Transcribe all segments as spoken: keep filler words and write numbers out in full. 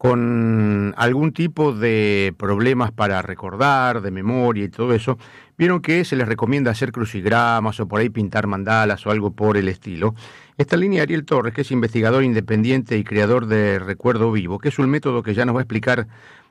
con algún tipo de problemas para recordar, de memoria y todo eso, vieron que se les recomienda hacer crucigramas o por ahí pintar mandalas o algo por el estilo. Esta línea Ariel Torres, que es investigador independiente y creador de Recuerdo Vivo, que es un método que ya nos va a explicar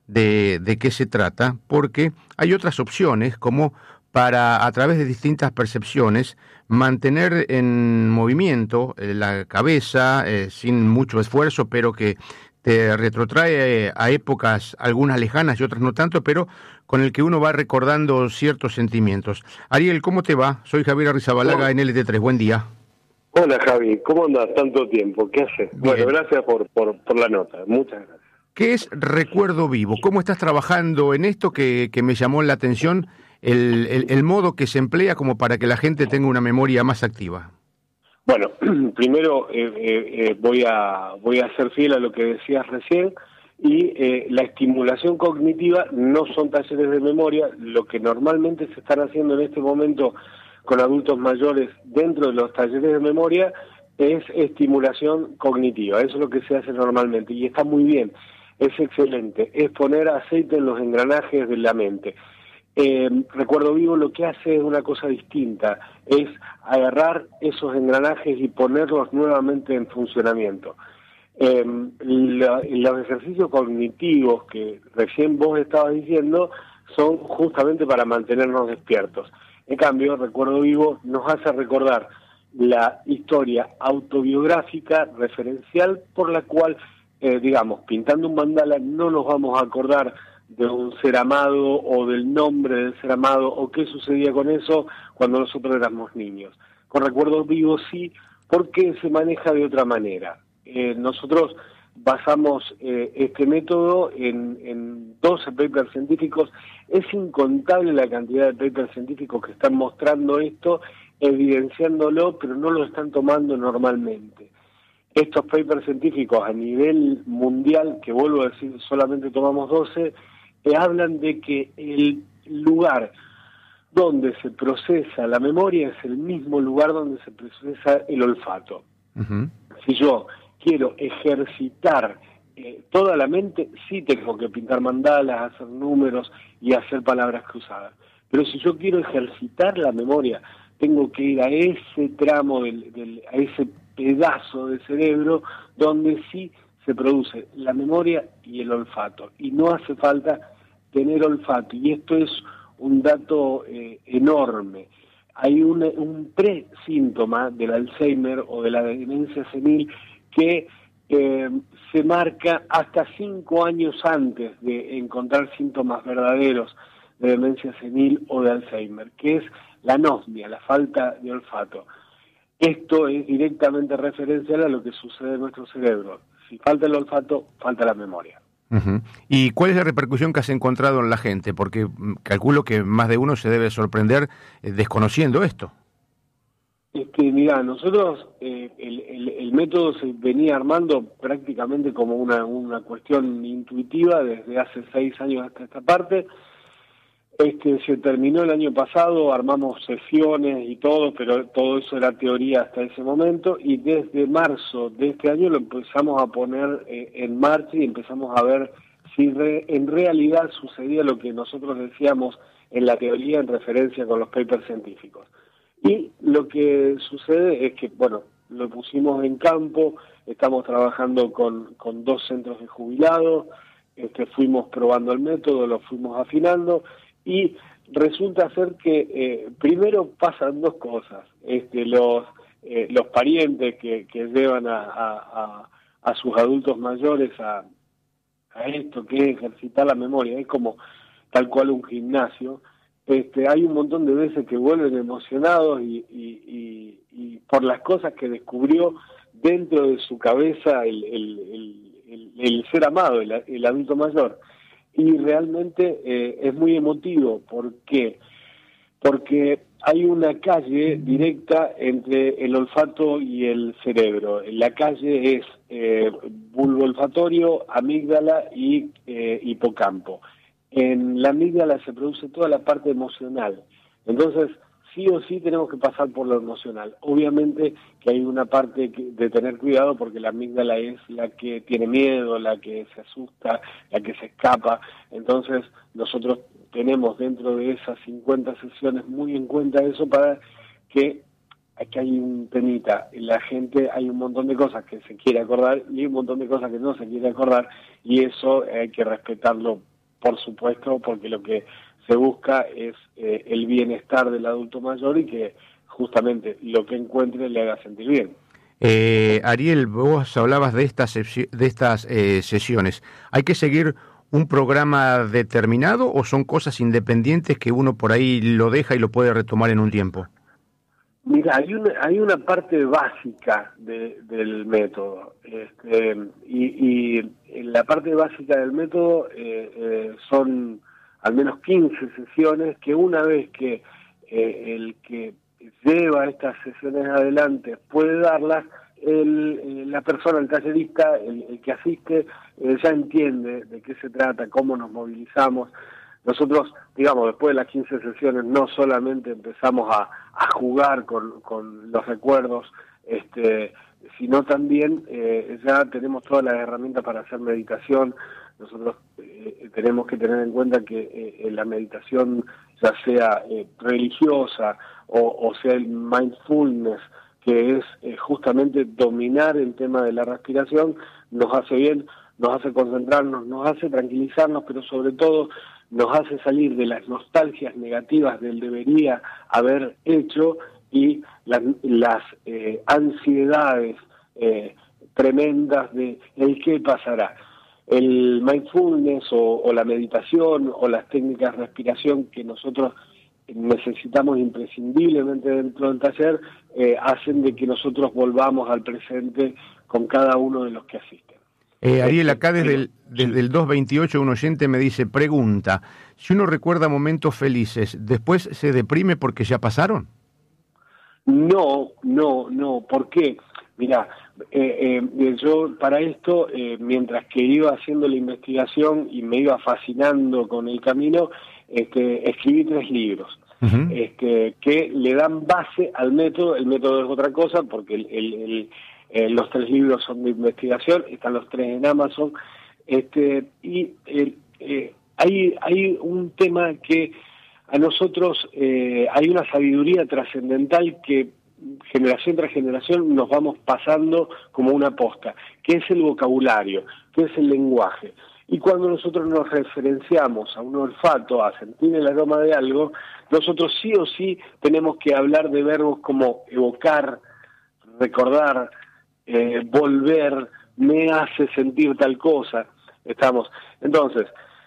de, de qué se trata, porque hay otras opciones como para, a través de distintas percepciones, mantener en movimiento eh, la cabeza eh, sin mucho esfuerzo, pero que te retrotrae a épocas, algunas lejanas y otras no tanto, pero con el que uno va recordando ciertos sentimientos. Ariel, ¿cómo te va? Soy Javier Arrizabalaga en L T tres, buen día. Hola Javi, ¿cómo andas? Tanto tiempo, ¿qué haces? Bien. Bueno, gracias por, por, por la nota, muchas gracias. ¿Qué es Recuerdo Vivo? ¿Cómo estás trabajando en esto que, que me llamó la atención, el, el, el modo que se emplea como para que la gente tenga una memoria más activa? Bueno, primero eh, eh, voy a voy a ser fiel a lo que decías recién, y eh, la estimulación cognitiva no son talleres de memoria. Lo que normalmente se están haciendo en este momento con adultos mayores dentro de los talleres de memoria es estimulación cognitiva. Eso es lo que se hace normalmente y está muy bien, es excelente, es poner aceite en los engranajes de la mente. Eh, Recuerdo Vivo lo que hace es una cosa distinta, es agarrar esos engranajes y ponerlos nuevamente en funcionamiento. Eh, la, los ejercicios cognitivos que recién vos estabas diciendo son justamente para mantenernos despiertos. En cambio, Recuerdo Vivo nos hace recordar la historia autobiográfica referencial por la cual, eh, digamos, pintando un mandala no nos vamos a acordar de un ser amado o del nombre del ser amado o qué sucedía con eso cuando nosotros éramos niños. Con Recuerdos Vivos sí, porque se maneja de otra manera. Eh, nosotros basamos eh, este método en, en doce papers científicos. Es incontable la cantidad de papers científicos que están mostrando esto, evidenciándolo, pero no lo están tomando normalmente. Estos papers científicos a nivel mundial, que vuelvo a decir, solamente tomamos doce, que hablan de que el lugar donde se procesa la memoria es el mismo lugar donde se procesa el olfato. Uh-huh. Si yo quiero ejercitar eh, toda la mente, sí tengo que pintar mandalas, hacer números y hacer palabras cruzadas. Pero si yo quiero ejercitar la memoria, tengo que ir a ese tramo, del, del, a ese pedazo de cerebro donde sí se produce la memoria y el olfato, y no hace falta tener olfato, y esto es un dato eh, enorme. Hay un, un presíntoma del Alzheimer o de la demencia senil que eh, se marca hasta cinco años antes de encontrar síntomas verdaderos de demencia senil o de Alzheimer, que es la anosmia, la falta de olfato. Esto es directamente referencial a lo que sucede en nuestro cerebro. Si falta el olfato, falta la memoria. Uh-huh. ¿Y cuál es la repercusión que has encontrado en la gente? Porque calculo que más de uno se debe sorprender eh, desconociendo esto. Este, mira, nosotros eh, el, el, el método se venía armando prácticamente como una, una cuestión intuitiva desde hace seis años hasta esta parte. Este, se terminó el año pasado, armamos sesiones y todo, pero todo eso era teoría hasta ese momento, y desde marzo de este año lo empezamos a poner eh, en marcha y empezamos a ver si re, en realidad sucedía lo que nosotros decíamos en la teoría en referencia con los papers científicos. Y lo que sucede es que, bueno, lo pusimos en campo, estamos trabajando con, con dos centros de jubilados, este, fuimos probando el método, lo fuimos afinando, y resulta ser que eh, primero pasan dos cosas. Este, los eh, los parientes que, que llevan a, a, a, a sus adultos mayores a, a esto que es ejercitar la memoria, es como tal cual un gimnasio. Este, hay un montón de veces que vuelven emocionados y, y, y, y por las cosas que descubrió dentro de su cabeza el, el, el, el, el ser amado, el, el adulto mayor. Y realmente eh, es muy emotivo. ¿Por qué? Porque hay una calle directa entre el olfato y el cerebro. La calle es eh, bulbo olfatorio, amígdala y eh, hipocampo. En la amígdala se produce toda la parte emocional. Entonces sí o sí tenemos que pasar por lo emocional. Obviamente que hay una parte que, de tener cuidado, porque la amígdala es la que tiene miedo, la que se asusta, la que se escapa. Entonces nosotros tenemos dentro de esas cincuenta sesiones muy en cuenta eso, para que aquí hay un temita, la gente, hay un montón de cosas que se quiere acordar y un montón de cosas que no se quiere acordar, y eso hay que respetarlo, por supuesto, porque lo que se busca es eh, el bienestar del adulto mayor y que justamente lo que encuentre le haga sentir bien. Eh, Ariel, vos hablabas de estas, de estas eh, sesiones. ¿Hay que seguir un programa determinado o son cosas independientes que uno por ahí lo deja y lo puede retomar en un tiempo? Mira, hay una, hay una parte básica de, del método, este, y, y en la parte básica del método eh, eh, son al menos quince sesiones que una vez que eh, el que lleva estas sesiones adelante puede darlas, el, eh, la persona, el tallerista, el, el que asiste, eh, ya entiende de qué se trata, cómo nos movilizamos. Nosotros, digamos, después de las quince sesiones no solamente empezamos a, a jugar con, con los recuerdos, este, sino también eh, ya tenemos todas las herramientas para hacer meditación. Nosotros eh, tenemos que tener en cuenta que eh, la meditación, ya sea eh, religiosa o, o sea el mindfulness, que es eh, justamente dominar el tema de la respiración, nos hace bien, nos hace concentrarnos, nos hace tranquilizarnos, pero sobre todo nos hace salir de las nostalgias negativas del debería haber hecho y las, las eh, ansiedades eh, tremendas de el qué pasará. El mindfulness o, o la meditación o las técnicas de respiración que nosotros necesitamos imprescindiblemente dentro del taller eh, hacen de que nosotros volvamos al presente con cada uno de los que asisten. Eh, Ariel, acá desde el, desde el dos veintiocho un oyente me dice, pregunta, si uno recuerda momentos felices, ¿después se deprime porque ya pasaron? No, no, no, ¿por qué? Mirá, eh, eh, yo para esto, eh, mientras que iba haciendo la investigación y me iba fascinando con el camino, este, escribí tres libros. Uh-huh. este, que le dan base al método. El método es otra cosa, porque el, el, el Eh, los tres libros son de investigación, están los tres en Amazon, este, y eh, eh, hay, hay un tema que a nosotros eh, hay una sabiduría trascendental que generación tras generación nos vamos pasando como una posta, que es el vocabulario, que es el lenguaje. Y cuando nosotros nos referenciamos a un olfato, a sentir el aroma de algo, nosotros sí o sí tenemos que hablar de verbos como evocar, recordar, Eh, volver, me hace sentir tal cosa. Estamos. Entonces,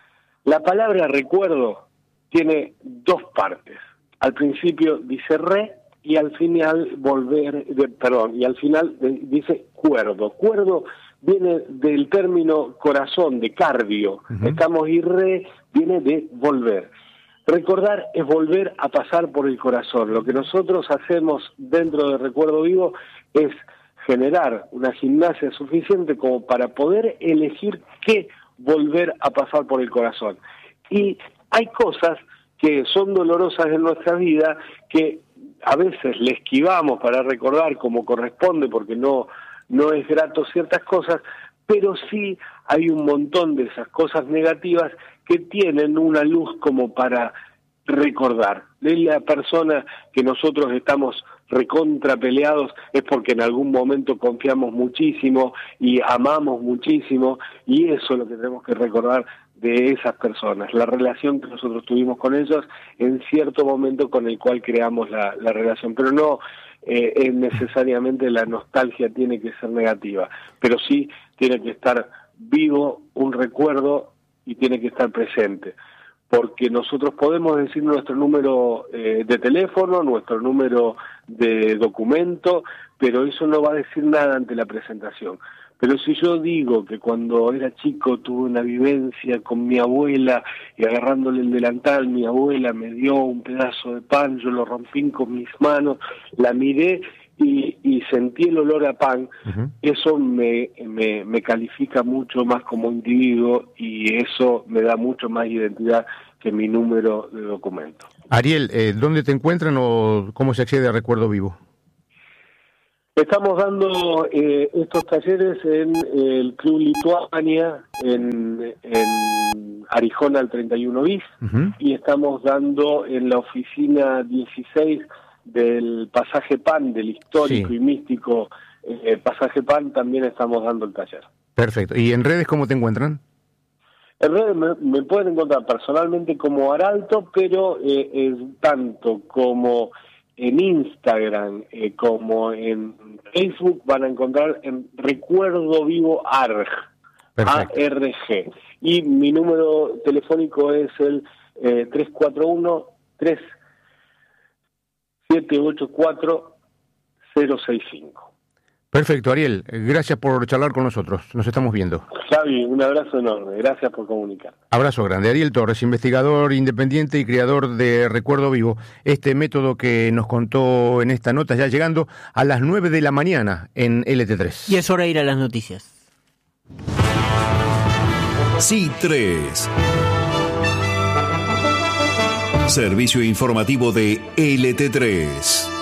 la palabra recuerdo tiene dos partes. Al principio dice re y al final volver, de, perdón, y al final de, dice cuerdo. Cuerdo viene del término corazón, de cardio. Uh-huh. Estamos y re viene de volver. Recordar es volver a pasar por el corazón. Lo que nosotros hacemos dentro de Recuerdo Vivo es generar una gimnasia suficiente como para poder elegir qué volver a pasar por el corazón. Y hay cosas que son dolorosas en nuestra vida que a veces le esquivamos para recordar como corresponde porque no, no es grato ciertas cosas, pero sí hay un montón de esas cosas negativas que tienen una luz como para recordar. De la persona que nosotros estamos recontra peleados es porque en algún momento confiamos muchísimo y amamos muchísimo, y eso es lo que tenemos que recordar de esas personas, la relación que nosotros tuvimos con ellos en cierto momento con el cual creamos la, la relación, pero no eh, es necesariamente la nostalgia tiene que ser negativa, pero sí tiene que estar vivo un recuerdo y tiene que estar presente. Porque nosotros podemos decir nuestro número eh, de teléfono, nuestro número de documento, pero eso no va a decir nada ante la presentación. Pero si yo digo que cuando era chico tuve una vivencia con mi abuela y agarrándole el delantal, mi abuela me dio un pedazo de pan, yo lo rompí con mis manos, la miré y, y sentí el olor a pan, uh-huh. Eso me, me, me califica mucho más como individuo y eso me da mucho más identidad que mi número de documento. Ariel, eh, ¿dónde te encuentran o cómo se accede a Recuerdo Vivo? Estamos dando eh, estos talleres en el Club Lituania, en, en Arijona al treinta y uno bis, uh-huh. y estamos dando en la oficina dieciséis del Pasaje Pan, del histórico sí. y místico eh, Pasaje Pan, también estamos dando el taller. Perfecto. ¿Y en redes cómo te encuentran? En redes me, me pueden encontrar personalmente como Aralto, pero eh, es tanto como en Instagram eh, como en Facebook van a encontrar en Recuerdo Vivo A R G. A R G. Y mi número telefónico es el eh, tres cuatro uno, tres siete ocho cuatro, cero seis cinco. Perfecto, Ariel. Gracias por charlar con nosotros. Nos estamos viendo. Javi, un abrazo enorme. Gracias por comunicar. Abrazo grande. Ariel Torres, investigador independiente y creador de Recuerdo Vivo. Este método que nos contó en esta nota, ya llegando a las nueve de la mañana en L T tres. Y es hora de ir a las noticias. C tres. Servicio informativo de L T tres.